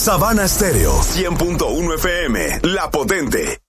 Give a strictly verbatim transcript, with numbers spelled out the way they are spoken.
Sabana Stereo, cien punto uno F M, La Potente.